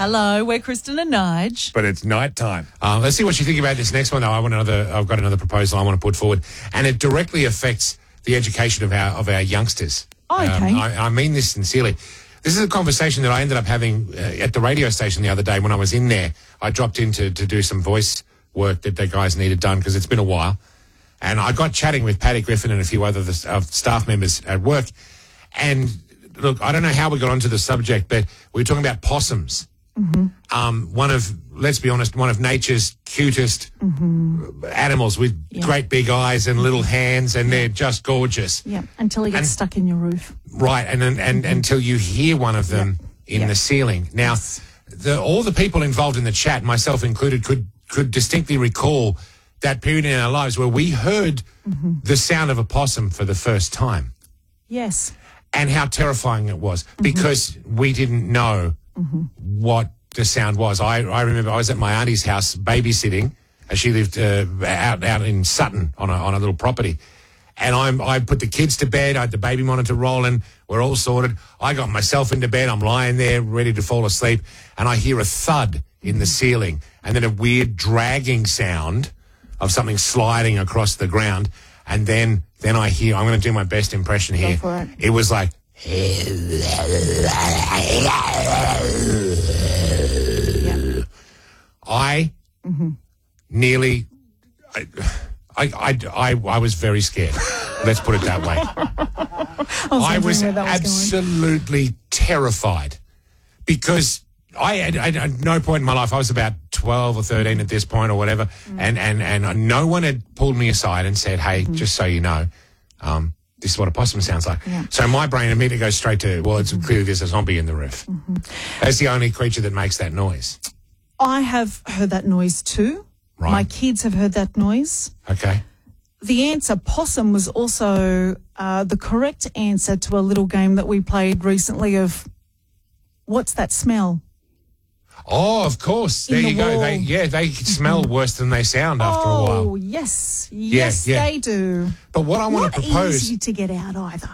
Hello, we're Kristen and Nige. But it's night time. Let's see what you think about this next one, though. I've got another proposal I want to put forward, and it directly affects the education of our youngsters. Oh, okay. I mean this sincerely. This is a conversation that I ended up having at the radio station the other day when I was in there. I dropped in to do some voice work that the guys needed done because it's been a while. And I got chatting with Paddy Griffin and a few other staff members at work. And look, I don't know how we got onto the subject, but we were talking about possums. Mm-hmm. Let's be honest, one of nature's cutest animals with great big eyes and little hands, and they're just gorgeous. Yeah, until he gets stuck in your roof. Right, and until you hear one of them in the ceiling. Now, all the people involved in the chat, myself included, could distinctly recall that period in our lives where we heard the sound of a possum for the first time. Yes. And how terrifying it was because we didn't know what the sound was. I remember I was at my auntie's house babysitting, and she lived out in Sutton on a little property. And I put the kids to bed. I had the baby monitor rolling. We're all sorted. I got myself into bed. I'm lying there ready to fall asleep, and I hear a thud in the ceiling, and then a weird dragging sound of something sliding across the ground. And then I hear, I'm going to do my best impression here. Go for it. It was like, I nearly, I was very scared. Let's put it that way. I was absolutely terrified because I had at no point in my life, I was about 12 or 13 at this point or whatever, and no one had pulled me aside and said, hey, just so you know, this is what a possum sounds like. Yeah. So my brain immediately goes straight to, well, it's clearly there's a zombie in the roof. That's the only creature that makes that noise. I have heard that noise too. Right. My kids have heard that noise. Okay. The answer, possum, was also the correct answer to a little game that we played recently of what's that smell? Oh, of course. There you go. They smell worse than they sound after a while. Oh, yes. Yes, they do. But what I want to propose... Not easy to get out either.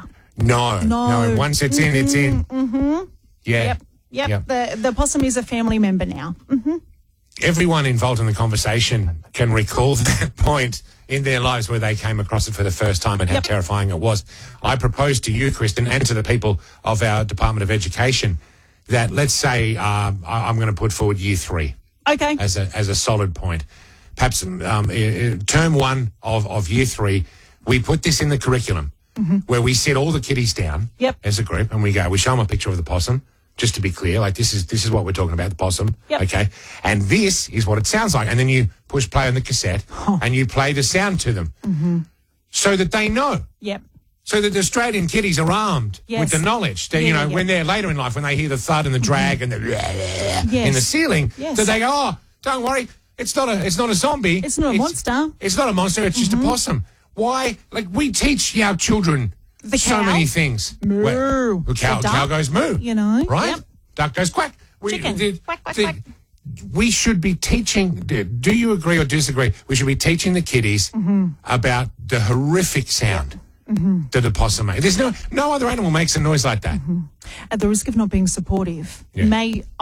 No. Once it's in, it's in. Yeah. Yep. The possum is a family member now. Everyone involved in the conversation can recall that point in their lives where they came across it for the first time and how terrifying it was. I propose to you, Kristen, and to the people of our Department of Education that, let's say, I'm going to put forward year 3. Okay. As a solid point. Perhaps term 1 of year 3, we put this in the curriculum where we sit all the kiddies down as a group and we show them a picture of the possum, just to be clear, like this is what we're talking about, the possum, okay? And this is what it sounds like. And then you push play on the cassette and you play the sound to them so that they know. Yep. So that the Australian kiddies are armed with the knowledge that, when they're later in life, when they hear the thud and the drag and the in the ceiling, that they go, oh, don't worry, it's not a zombie. It's not a monster. It's not a monster, it's just a possum. Why? Like, we teach our children so many things. Moo. Cow goes moo. Right? Yep. Duck goes quack. Chicken. Quack, quack, quack. We should be teaching, do you agree or disagree? We should be teaching the kiddies about the horrific sound that a possum makes. There's no other animal makes a noise like that. At the risk of not being supportive,